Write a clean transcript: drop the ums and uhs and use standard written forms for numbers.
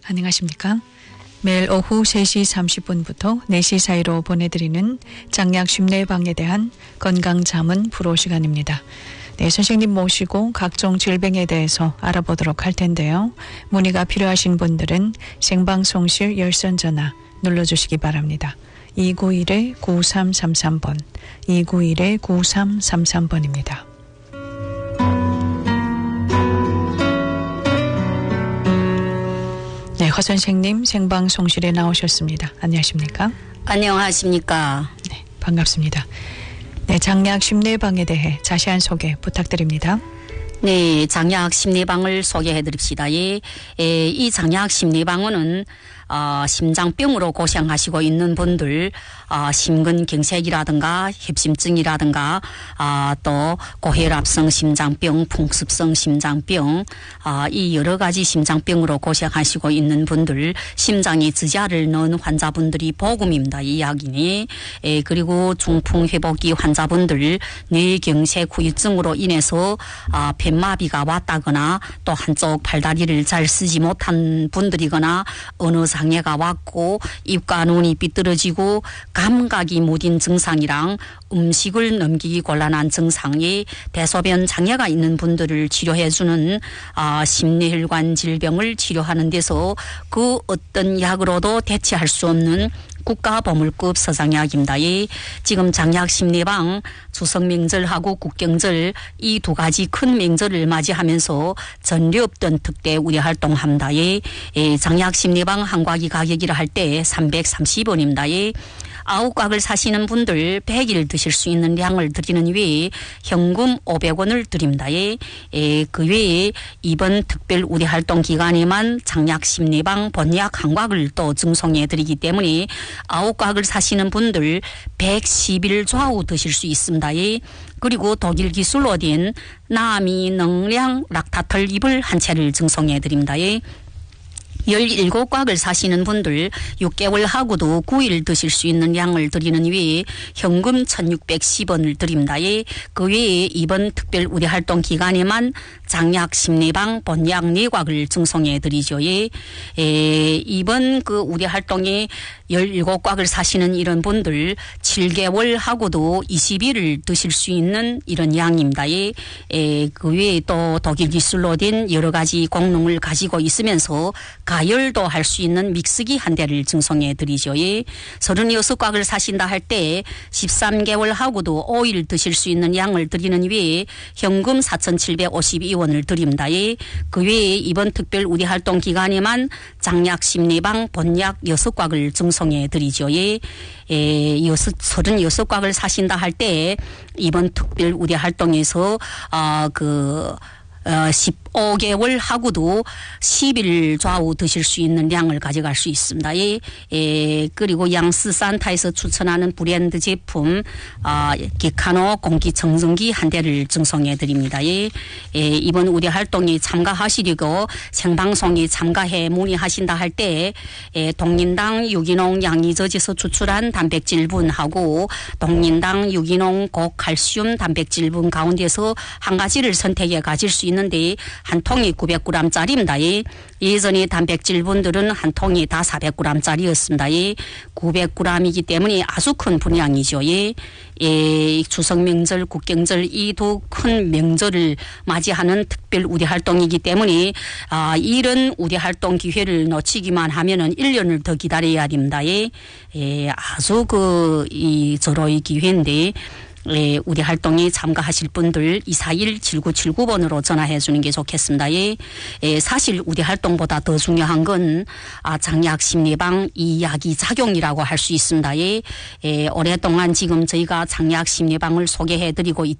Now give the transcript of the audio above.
안녕하십니까? 매일 오후 3시 30분부터 4시 사이로 보내드리는 장약 심내방에 대한 건강자문 프로 시간입니다. 네, 선생님 모시고 각종 질병에 대해서 알아보도록 할 텐데요. 문의가 필요하신 분들은 생방송실 열선 전화 눌러주시기 바랍니다. 291-9333번, 291-9333번입니다. 네, 허 선생님 생방송실에 나오셨습니다. 안녕하십니까? 안녕하십니까? 네, 반갑습니다. 네, 장약 심내방에 대해 자세한 소개 부탁드립니다. 네, 장약 심내방을 소개해 드립시다. 이 장약 심내방은 심장병으로 고생하시고 있는 분들, 심근경색이라든가 협심증이라든가 또 고혈압성 심장병, 풍습성 심장병, 이 여러 가지 심장병으로 고생하시고 있는 분들, 심장에 지자를 넣은 환자분들이 복음입니다. 이 이야기니. 그리고 중풍회복기 환자분들, 뇌경색 후유증으로 인해서 폐마비가 왔다거나 또 한쪽 팔다리를 잘 쓰지 못한 분들이거나 어느 장애가 왔고 입과 눈이 삐뚤어지고 감각이 무딘 증상이랑 음식을 넘기기 곤란한 증상이 대소변 장애가 있는 분들을 치료해주는 심뇌혈관 질병을 치료하는 데서 그 어떤 약으로도 대체할 수 없는 국가보물급 서장약입니다. 지금 장약 심내방 추석명절하고 국경절 이 두 가지 큰 명절을 맞이하면서 전례 없던 특대 우리 활동합니다. 장약 심내방 한 곽이 가격이라 할 때 330원입니다. 9곽을 사시는 분들 100일 드실 수 있는 양을 드리는 외에 현금 500원을 드립니다. 그 외에 이번 특별 우리 활동 기간에만 장약 심내방 본약 한 곽을 또 증송해 드리기 때문에 9곽을 사시는 분들 110일 좌우 드실 수 있습니다. 그리고 독일 기술로 된 나미 능량 락타털 잎을 한 채를 증송해 드립니다. 17곽을 사시는 분들 6개월 하고도 9일 드실 수 있는 양을 드리는 외에 현금 1610원을 드립니다. 그 외에 이번 특별 우리 활동 기간에만 장약 심내방 본약 4곽을 증송해 드리죠. 이번 그 우리 활동에 17곽을 사시는 이런 분들 7개월 하고도 20일을 드실 수 있는 이런 양입니다. 그 외에 또 독일 기술로 된 여러 가지功能을 가지고 있으면서 가열도 할 수 있는 믹스기 한 대를 증송해 드리죠. 36곽을 사신다 할 때 13개월 하고도 5일 드실 수 있는 양을 드리는 외에 현금 4,752원을 드립니다. 그 외에 이번 특별 우리 활동 기간에만 장약 심내방 본약 6곽을 증송해 드리죠. 36곽을 사신다 할 때 이번 특별 우리 활동에서 15개월 하고도 10일 좌우 드실 수 있는 양을 가져갈 수 있습니다. 그리고 양스산타에서 추천하는 브랜드 제품 기카노 공기청정기 한 대를 증송해 드립니다. 이번 우리 활동에 참가하시려고 생방송에 참가해 문의하신다 할 때 동린당 유기농 양이저지에서 추출한 단백질분하고 동린당 유기농 고칼슘 단백질분 가운데서 한 가지를 선택해 가질 수 있는데 한 통이 900g짜리입니다. 예전에 단백질분들은 한 통이 다 400g짜리였습니다. 900g이기 때문에 아주 큰 분량이죠. 추석 명절, 국경절 이 두 큰 명절을 맞이하는 특별 우리 활동이기 때문에 이런 우리 활동 기회를 놓치기만 하면은 1년을 더 기다려야 됩니다. 아주 이 절호의 기회인데 우리 활동에 참가하실 분들 241-7979번으로 전화해 주는 게 좋겠습니다. 사실 우리 활동보다 더 중요한 건 장약 심내방 이 약이 작용이라고 할 수 있습니다. 오랫동안 지금 저희가 장약 심내방을 소개해 드리고